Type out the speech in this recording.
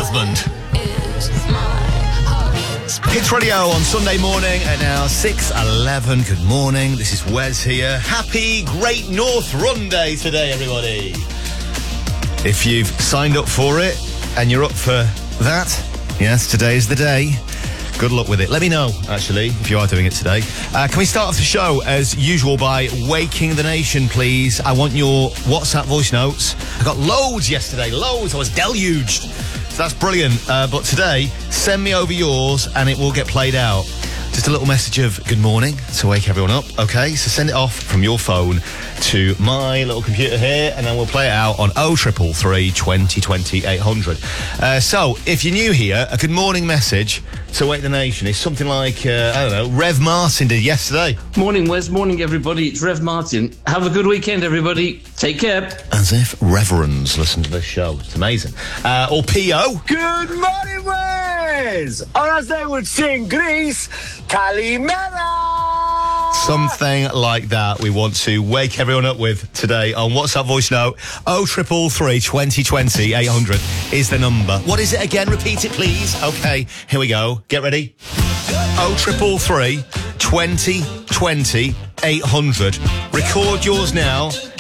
Desmond. Hits Radio on Sunday morning at now 6:11. Good morning. This is Wes here. Happy Great North Run Day today, everybody. If you've signed up for it and you're up for that, yes, today is the day. Good luck with it. Let me know, actually, if you are doing it today. Can we start off the show, as usual, by waking the nation, please? I want your WhatsApp voice notes. I got loads yesterday, loads. I was deluged. So that's brilliant. But today, send me over yours and it will get played out. Just a little message of good morning to wake everyone up. Okay, so send it off from your phone to my little computer here, and then we'll play it out on 0333 2020 800. So, if you're new here, a good morning message to Wake the Nation is something like, I don't know, Rev Martin did yesterday. Morning, Wes. Morning, everybody. It's Rev Martin. Have a good weekend, everybody. Take care. As if reverends listen to this show. It's amazing. Or P.O. Good morning, Wes! Or as they would sing, Greece, Kalimera! Something like that we want to wake everyone up with today on WhatsApp voice note. 0333 2020 800 is the number. What is it again? Repeat it, please. Okay, here we go. Get ready. 0333 2020 800. Record yours now